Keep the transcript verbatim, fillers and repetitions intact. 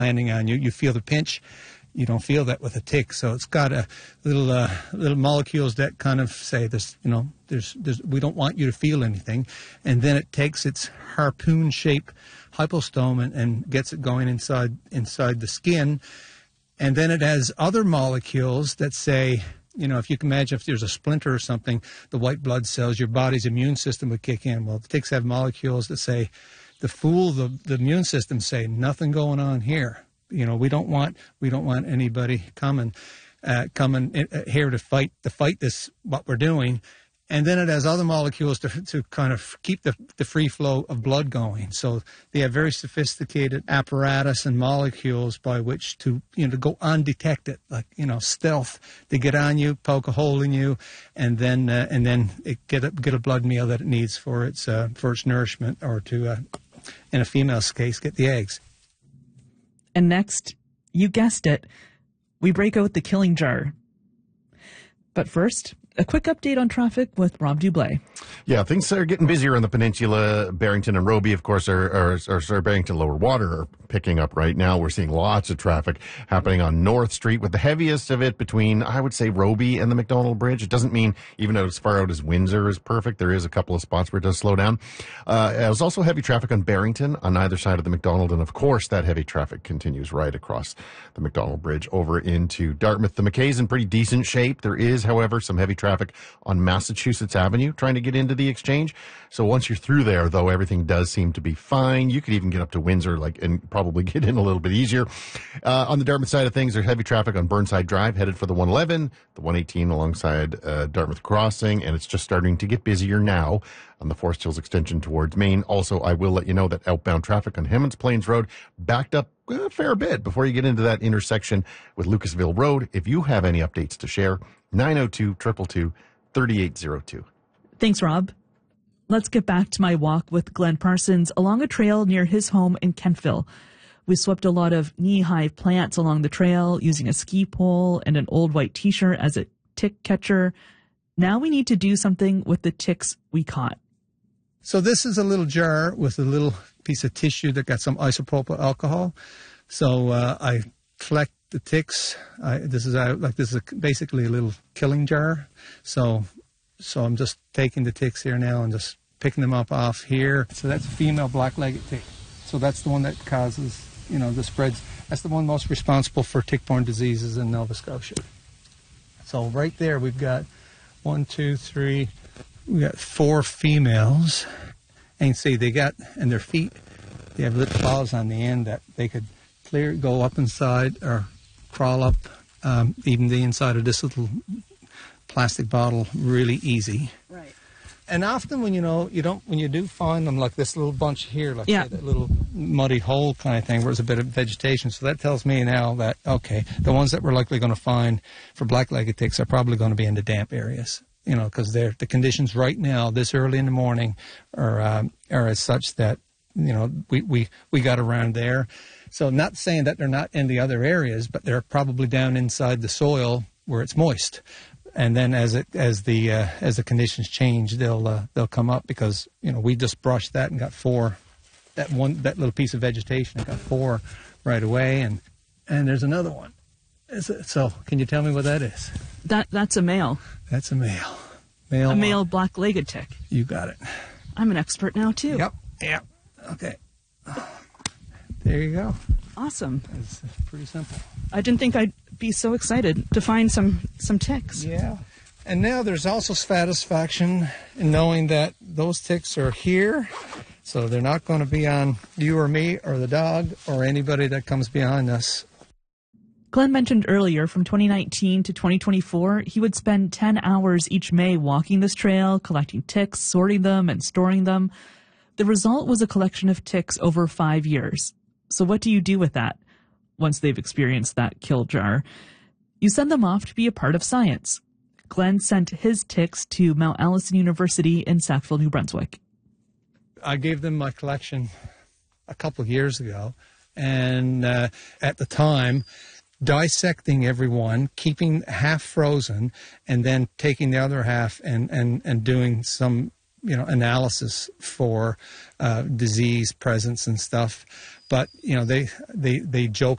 landing on you. You feel the pinch. You don't feel that with a tick. So it's got a little uh, little molecules that kind of say this, you know, there's, there's, we don't want you to feel anything. And then it takes its harpoon-shaped hypostome and, and gets it going inside inside the skin. And then it has other molecules that say, you know, if you can imagine if there's a splinter or something, the white blood cells, your body's immune system would kick in. Well, the ticks have molecules that say, to fool the, the immune system, say, nothing going on here. You know, we don't want we don't want anybody coming uh, coming in, uh, here to fight to fight this what we're doing, and then it has other molecules to to kind of keep the the free flow of blood going. So they have very sophisticated apparatus and molecules by which to you know to go undetected, like you know stealth. They get on you, poke a hole in you, and then uh, and then it get a, get a blood meal that it needs for its uh, for its nourishment, or to uh, in a female's case, get the eggs. And next, you guessed it, we break out the killing jar. But first, a quick update on traffic with Rob Dublé. Yeah, things are getting busier on the peninsula. Barrington and Roby, of course, are, are, are sorry, Barrington Lower Water are picking up right now. We're seeing lots of traffic happening on North Street, with the heaviest of it between, I would say, Roby and the McDonald Bridge. It doesn't mean even as far out as Windsor is perfect. There is a couple of spots where it does slow down. Uh, there's also heavy traffic on Barrington on either side of the McDonald. And of course, that heavy traffic continues right across the McDonald Bridge over into Dartmouth. The McKay's in pretty decent shape. There is, however, some heavy traffic on Massachusetts Avenue trying to get into the Exchange. So once you're through there, though, everything does seem to be fine. You could even get up to Windsor, like, and probably get in a little bit easier. Uh, on the Dartmouth side of things, there's heavy traffic on Burnside Drive, headed for the one eleven, the one eighteen alongside uh, Dartmouth Crossing, and it's just starting to get busier now on the Forest Hills extension towards Maine. Also, I will let you know that outbound traffic on Hemmons Plains Road backed up a fair bit before you get into that intersection with Lucasville Road. If you have any updates to share, nine oh two, two two two, three eight oh two. Thanks, Rob. Let's get back to my walk with Glenn Parsons along a trail near his home in Kentville. We swept a lot of knee-high plants along the trail using a ski pole and an old white t-shirt as a tick catcher. Now we need to do something with the ticks we caught. So this is a little jar with a little piece of tissue that got some isopropyl alcohol. So uh, I collect the ticks. I, this is a, like this is a, basically a little killing jar. So so I'm just taking the ticks here now and just picking them up off here. So that's a female black-legged tick. So that's the one that causes, you know, the spreads. That's the one most responsible for tick-borne diseases in Nova Scotia. So right there we've got one, two, three, we got four females. And you can see they got, and their feet, they have little claws on the end that they could clear, go up inside or crawl up um, even the inside of this little plastic bottle really easy. Right. And often when you know, you don't, when you do find them like this little bunch here, like yeah. say, that little muddy hole kind of thing where there's a bit of vegetation. So that tells me now that, okay, the ones that we're likely going to find for black-legged ticks are probably going to be in the damp areas. You know, because they're the conditions right now, this early in the morning, are um, are as such that, you know, we, we, we got around there. So not saying that they're not in the other areas, but they're probably down inside the soil where it's moist. And then as it as the uh, as the conditions change, they'll uh, they'll come up because, you know, we just brushed that and got four, that one that little piece of vegetation, I got four right away, and and there's another one. So can you tell me what that is? That that's a male. That's a male. Male. A male black-legged tick. You got it. I'm an expert now too. Yep. Yep. Okay. There you go. Awesome. It's pretty simple. I didn't think I'd be so excited to find some some ticks. Yeah. And now there's also satisfaction in knowing that those ticks are here, so they're not going to be on you or me or the dog or anybody that comes behind us. Glenn mentioned earlier from twenty nineteen to twenty twenty-four, he would spend ten hours each May walking this trail, collecting ticks, sorting them, and storing them. The result was a collection of ticks over five years. So what do you do with that once they've experienced that kill jar? You send them off to be a part of science. Glenn sent his ticks to Mount Allison University in Sackville, New Brunswick. I gave them my collection a couple of years ago, and uh, at the time, dissecting every one, keeping half frozen, and then taking the other half and, and, and doing some, you know, analysis for uh, disease presence and stuff. But, you know, they, they, they joke